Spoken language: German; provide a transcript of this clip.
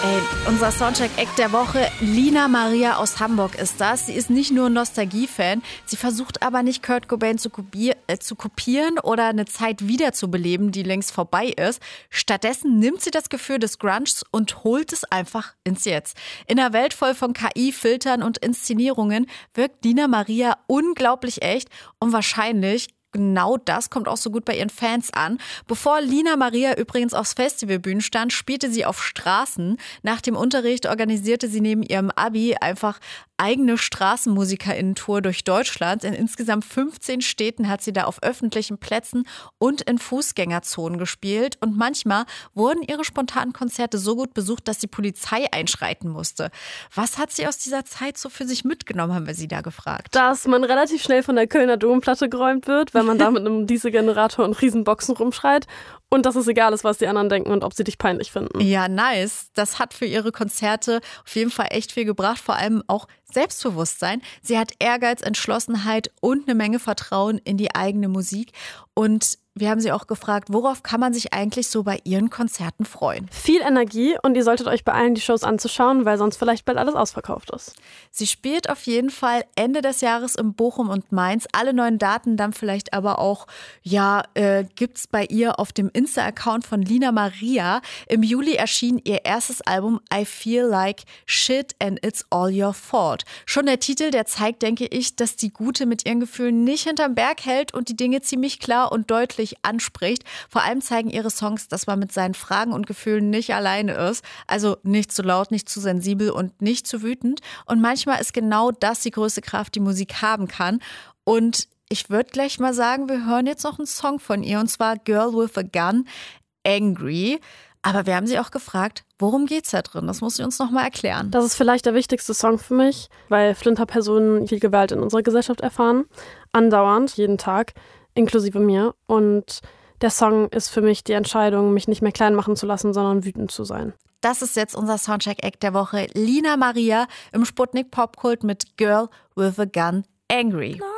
Ey, unser Soundcheck-Act der Woche, Lina Maria aus Hamburg ist das. Sie ist nicht nur ein Nostalgie-Fan, sie versucht aber nicht Kurt Cobain zu kopieren oder eine Zeit wiederzubeleben, die längst vorbei ist. Stattdessen nimmt sie das Gefühl des Grunges und holt es einfach ins Jetzt. In einer Welt voll von KI, Filtern und Inszenierungen wirkt Lina Maria unglaublich echt und wahrscheinlich genau das kommt auch so gut bei ihren Fans an. Bevor Lina Maria übrigens aufs Festivalbühnen stand, spielte sie auf Straßen. Nach dem Unterricht organisierte sie neben ihrem Abi einfach eigene StraßenmusikerInnen-Tour durch Deutschland. In insgesamt 15 Städten hat sie da auf öffentlichen Plätzen und in Fußgängerzonen gespielt. Und manchmal wurden ihre spontanen Konzerte so gut besucht, dass die Polizei einschreiten musste. Was hat sie aus dieser Zeit so für sich mitgenommen, haben wir sie da gefragt. Dass man relativ schnell von der Kölner Domplatte geräumt wird, wenn man da mit einem Dieselgenerator und Riesenboxen rumschreit. Und dass es egal ist, was die anderen denken und ob sie dich peinlich finden. Ja, nice. Das hat für ihre Konzerte auf jeden Fall echt viel gebracht, vor allem auch Selbstbewusstsein. Sie hat Ehrgeiz, Entschlossenheit und eine Menge Vertrauen in die eigene Musik. Und wir haben sie auch gefragt, worauf kann man sich eigentlich so bei ihren Konzerten freuen? Viel Energie und ihr solltet euch beeilen, die Shows anzuschauen, weil sonst vielleicht bald alles ausverkauft ist. Sie spielt auf jeden Fall Ende des Jahres in Bochum und Mainz. Alle neuen Daten dann vielleicht aber auch, gibt's bei ihr auf dem Insta-Account von Lina Maria. Im Juli erschien ihr erstes Album I Feel Like Shit and It's All Your Fault. Schon der Titel, der zeigt, denke ich, dass die Gute mit ihren Gefühlen nicht hinterm Berg hält und die Dinge ziemlich klar und deutlich anspricht. Vor allem zeigen ihre Songs, dass man mit seinen Fragen und Gefühlen nicht alleine ist. Also nicht zu laut, nicht zu sensibel und nicht zu wütend. Und manchmal ist genau das die größte Kraft, die Musik haben kann. Und ich würde gleich mal sagen, wir hören jetzt noch einen Song von ihr, und zwar Girl with a Gun, Angry. Aber wir haben sie auch gefragt, worum geht's da drin? Das muss sie uns noch mal erklären. Das ist vielleicht der wichtigste Song für mich, weil Flinterpersonen viel Gewalt in unserer Gesellschaft erfahren. Andauernd, jeden Tag, inklusive mir. Und der Song ist für mich die Entscheidung, mich nicht mehr klein machen zu lassen, sondern wütend zu sein. Das ist jetzt unser Soundcheck-Act der Woche. Lina Maria im Sputnik Popkult mit Girl with a Gun, Angry.